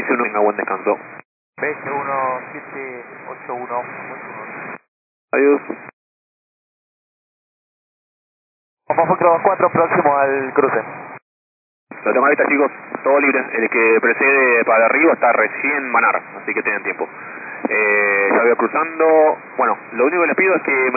BS1, tenga buen descanso. BS1-781. Adiós. Foxtrot 4, próximo al cruce. Lo tengo ahorita, chicos, todo libre. El que precede para arriba está recién manar, así que tienen tiempo. Ya voy cruzando. Bueno, lo único que les pido es que